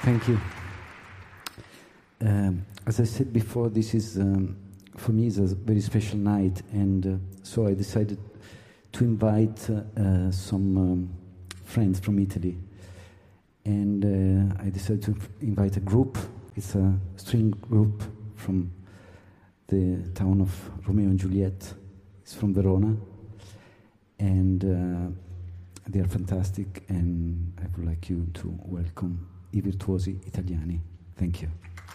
Thank you. As I said before, this is, for me, is a very special night, and so I decided to invite some friends from Italy. And I decided to invite a group. It's a string group from the town of Romeo and Juliet. It's from Verona. And they are fantastic, and I would like you to welcome I Virtuosi Italiani. Thank you.